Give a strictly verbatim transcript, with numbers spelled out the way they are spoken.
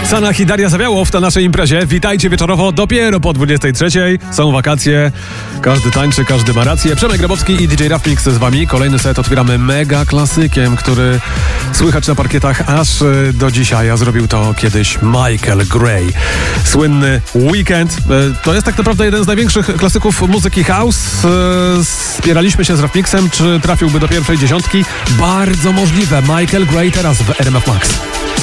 Sanach i Daria Zawiałow na naszej imprezie. Witajcie wieczorowo dopiero po dwudziestej trzeciej. Są wakacje, każdy tańczy, każdy ma rację. Przemek Grabowski i D J Rafmix z wami. Kolejny set otwieramy mega klasykiem, który słychać na parkietach aż do dzisiaj, a zrobił to kiedyś Michael Gray. Słynny Weekend. To jest tak naprawdę jeden z największych klasyków muzyki house. Spieraliśmy się z Rafmixem, czy trafiłby do pierwszej dziesiątki. Bardzo możliwe. Michael Gray teraz w R M F Max.